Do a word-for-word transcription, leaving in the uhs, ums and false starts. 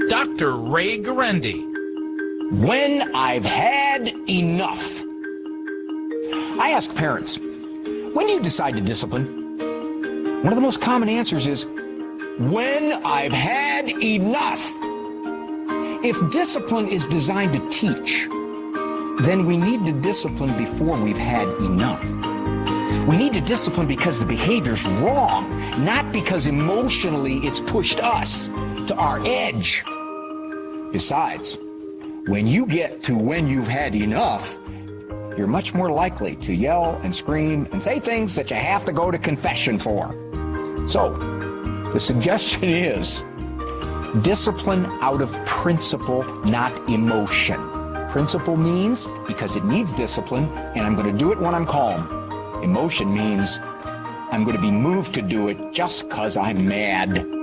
Doctor Ray Guarendi. When I've had enough. I ask parents, when do you decide to discipline? One of the most common answers is, when I've had enough. If discipline is designed to teach, then we need to discipline before we've had enough. We need to discipline because the behavior's wrong, not because emotionally it's pushed us to our edge. Besides, when you get to when you've had enough, you're much more likely to yell and scream and say things that you have to go to confession for. So, the suggestion is discipline out of principle, not emotion. Principle means because it needs discipline, and I'm going to do it when I'm calm. Emotion means I'm going to be moved to do it just because I'm mad.